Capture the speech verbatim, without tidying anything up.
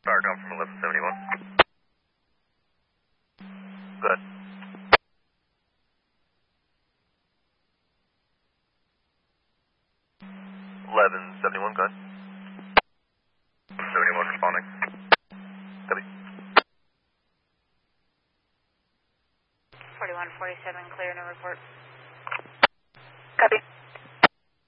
Fire down from eleven seventy-one. Good. eleven seventy-one, good. seventy-one responding. Copy. forty-one forty-seven, clear, no report. Copy.